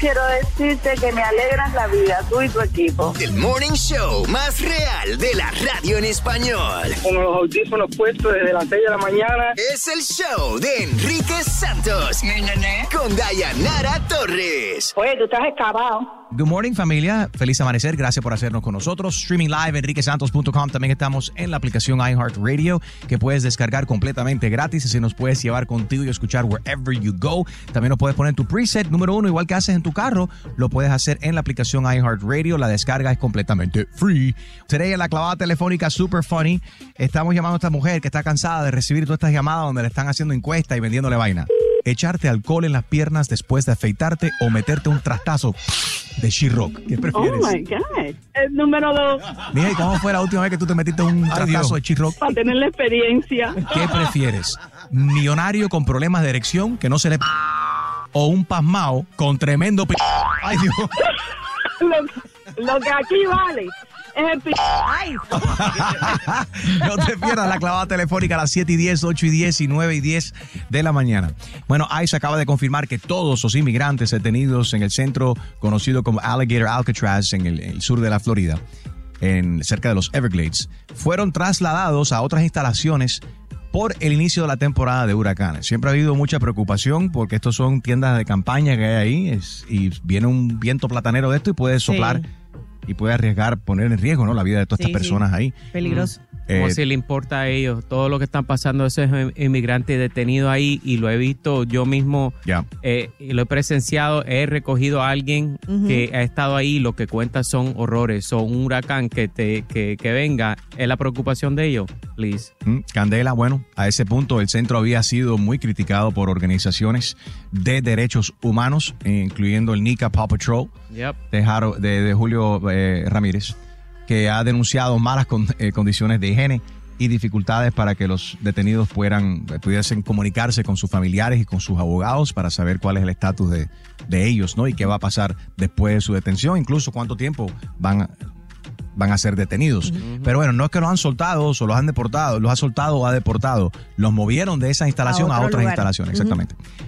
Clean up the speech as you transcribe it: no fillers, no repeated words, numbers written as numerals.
quiero decirte que me alegras la vida, tú y tu equipo. El morning show más real de la radio en español. Con los audífonos puestos desde las 6 de la mañana. Es el show de Enrique Santos. Con Dayanara Torres. Oye, tú estás excavado. Good morning, familia. Feliz amanecer. Gracias por hacernos con nosotros. Streaming live, enriquesantos.com. También estamos en la aplicación iHeartRadio, que puedes descargar completamente gratis. Así nos puedes llevar contigo y escuchar wherever you go. También nos puedes poner tu preset número 1, igual que haces en tu carro. Lo puedes hacer en la aplicación iHeartRadio. La descarga es completamente free. Today en la clavada telefónica super funny, estamos llamando a esta mujer que está cansada de recibir todas estas llamadas donde le están haciendo encuestas y vendiéndole vaina. Echarte alcohol en las piernas después de afeitarte o meterte un trastazo de She-Rock. ¿Qué prefieres? Oh, my God. El número 2. Mija, ¿y cómo fue la última vez que tú te metiste un trastazo de She-Rock? Para tener la experiencia. ¿Qué prefieres? ¿Millonario con problemas de erección que no se le... o un pasmao con tremendo... ¡Ay, Dios! Lo que aquí vale es el... ¡Ay! No te pierdas la clavada telefónica a las 7:10, 8:10 y 9:10 de la mañana. Bueno, ICE acaba de confirmar que todos los inmigrantes detenidos en el centro conocido como Alligator Alcatraz en el sur de la Florida, cerca de los Everglades, fueron trasladados a otras instalaciones por el inicio de la temporada de huracanes. Siempre ha habido mucha preocupación porque estos son tiendas de campaña que hay ahí y viene un viento platanero de esto y puede soplar y puede arriesgar, poner en riesgo, ¿no?, la vida de todas estas personas ahí. Peligroso. Como si le importa a ellos todo lo que están pasando esos inmigrantes detenidos ahí, y lo he visto yo mismo, y lo he presenciado. He recogido a alguien que ha estado ahí, lo que cuenta son horrores. Son un huracán que venga, es la preocupación de ellos. Please. Candela, bueno, a ese punto el centro había sido muy criticado por organizaciones de derechos humanos, incluyendo el NICA Paw Patrol de Julio Ramírez, que ha denunciado malas condiciones de higiene y dificultades para que los detenidos pudiesen comunicarse con sus familiares y con sus abogados para saber cuál es el estatus de ellos, ¿no? Y qué va a pasar después de su detención, incluso cuánto tiempo van a ser detenidos. Pero bueno, no es que los han soltado o los han deportado, los ha soltado o ha deportado, los movieron de esa instalación a otras instalaciones, exactamente.